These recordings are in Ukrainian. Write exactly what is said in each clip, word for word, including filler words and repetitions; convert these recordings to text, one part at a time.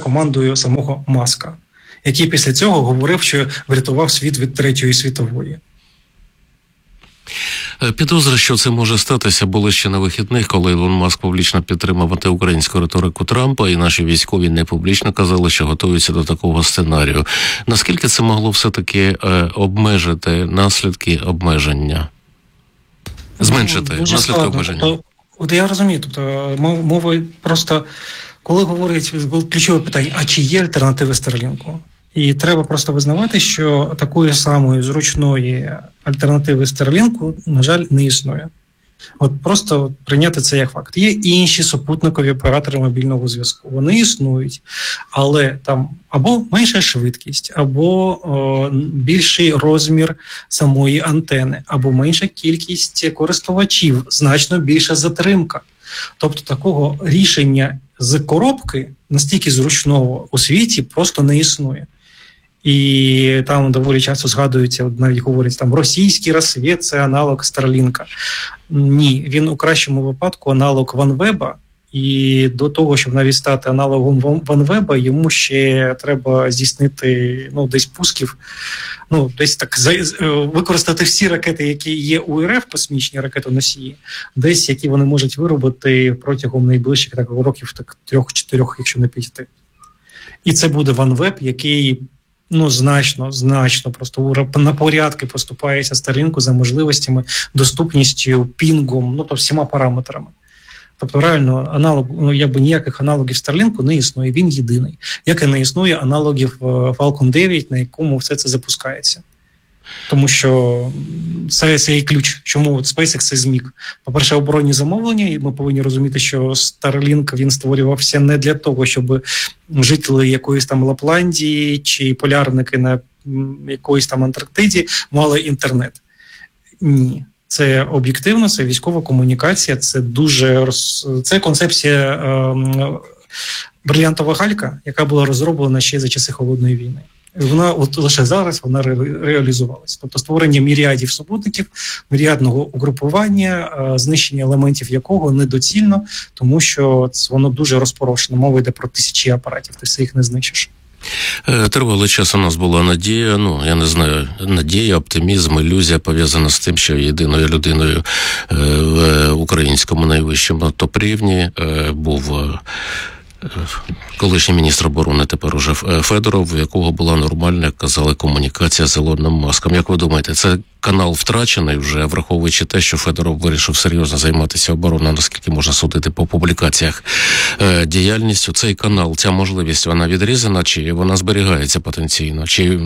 командою самого Маска, який після цього говорив, що врятував світ від Третьої світової. Підозри, що це може статися, були ще на вихідних, коли Ілон Маск публічно підтримав антиукраїнську риторику Трампа, і наші військові не публічно казали, що готуються до такого сценарію. Наскільки це могло все-таки е, обмежити наслідки обмеження? Зменшити ну, наслідки складно. обмеження? Тобто, от я розумію, тобто мова просто, коли говорить, ключове питання, а чи є альтернативи Старлінку? І треба просто визнавати, що такої самої зручної альтернативи Старлінку, на жаль, не існує. От просто прийняти це як факт. Є інші супутникові оператори мобільного зв'язку. Вони існують, але там або менша швидкість, або о, більший розмір самої антени, або менша кількість користувачів, значно більша затримка. Тобто такого рішення з коробки настільки зручного у світі просто не існує. І там доволі часто згадується, навіть говорять, там російський розсвіт – це аналог Старлінка. Ні, він у кращому випадку аналог Ванвеба, і до того, щоб навіть стати аналогом Ванвеба, йому ще треба здійснити, ну, десь пусків, ну, десь так використати всі ракети, які є у РФ, космічні ракетоносії, десь, які вони можуть виробити протягом найближчих так, років так, трьох-чотирьох, якщо не п'яти. І це буде Ванвеб, який ну, значно, значно просто на порядки поступається Старлінку за можливостями, доступністю, пінгом, ну, то всіма параметрами. Тобто, реально, аналог, ну, якби ніяких аналогів Старлінку не існує, він єдиний. Як і не існує аналогів Falcon дев'ять, на якому все це запускається. Тому що це, це і ключ, чому SpaceX це зміг. По-перше, оборонні замовлення, і ми повинні розуміти, що Starlink, він створювався не для того, щоб жителі якоїсь там Лапландії чи полярники на якоїсь там Антарктиді мали інтернет. Ні. Це об'єктивно, це військова комунікація, це дуже роз... це концепція е... брильянтова галька, яка була розроблена ще за часи Холодної війни. Вона от лише зараз вона ре... реалізувалась. Тобто створення міріадів супутників, міріадного угрупування, е... знищення елементів якого недоцільно, тому що воно дуже розпорошено. Мова йде про тисячі апаратів, ти все їх не знищиш. Тривалий час у нас була надія, ну, я не знаю, надія, оптимізм, ілюзія пов'язана з тим, що єдиною людиною в українському найвищому топ-рівні був колишній міністр оборони, тепер уже Федоров, у якого була нормальна, як казали, комунікація з Ілоном Маском. Як ви думаєте, це канал втрачений вже, враховуючи те, що Федоров вирішив серйозно займатися обороною, наскільки можна судити по публікаціях, е, діяльністю? Цей канал, ця можливість, вона відрізана, чи вона зберігається потенційно, чи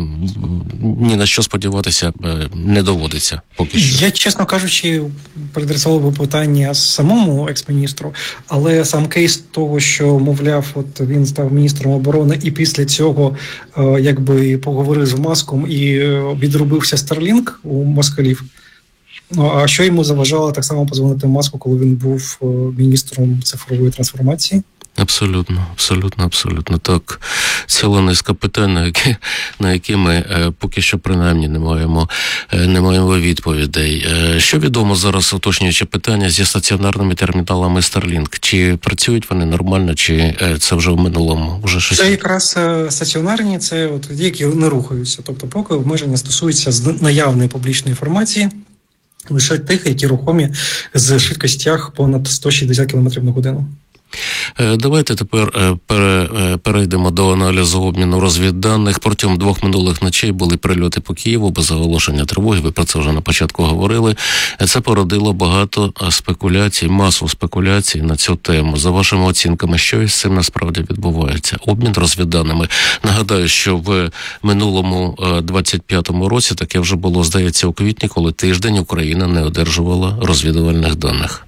ні на що сподіватися е, не доводиться поки що? Я, чесно кажучи, переадресував би питання самому екс-міністру, але сам кейс того, що, мовляв, от він став міністром оборони і після цього е, якби поговорив з Маском і е, відрубився Starlink у москалів. Ну, а що йому заважало так само позвонити Маску, коли він був е, міністром цифрової трансформації? Абсолютно, абсолютно, абсолютно. Так, ціла низка питань, на які, на які ми е, поки що принаймні не маємо, е, не маємо відповідей. Е, що відомо зараз, уточнюючи питання, зі стаціонарними терміналами Starlink? Чи працюють вони нормально, чи е, це вже в минулому? Вже щось... Це якраз е, стаціонарні, це от ті, які не рухаються. Тобто поки обмеження стосуються з наявної публічної інформації, лише тих, які рухомі з швидкостях понад сто шістдесят кілометрів на годину. Давайте тепер перейдемо до аналізу обміну розвідданих. Протягом двох минулих ночей були прильоти по Києву без оголошення тривоги. Ви про це вже на початку говорили. Це породило багато спекуляцій, масу спекуляцій на цю тему. За вашими оцінками, що із цим насправді відбувається? Обмін розвідданими. Нагадаю, що в минулому двадцять п'ятому році таке вже було, здається, у квітні, коли тиждень Україна не одержувала розвідувальних даних.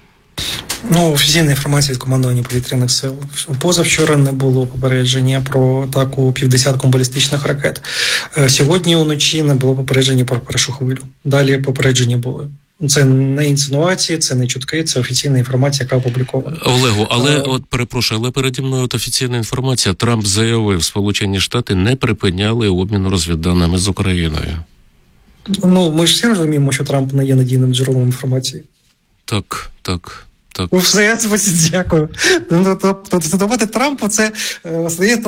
Ну, офіційна інформація від командування повітряних сил. Позавчора не було попередження про атаку півдесятком балістичних ракет. Сьогодні уночі не було попередження про першу хвилю. Далі попередження були. Це не інсинуації, це не чутки, це офіційна інформація, яка опублікована. Олегу, але, а... от перепрошую, але переді мною от офіційна інформація. Трамп заявив, Сполучені Штати не припиняли обмін розвідданими з Україною. Ну, ми ж всі розуміємо, що Трамп не є надійним джерелом інформації. Так, так. Так. Все, дякую. Тобто цитувати Трампа – це стає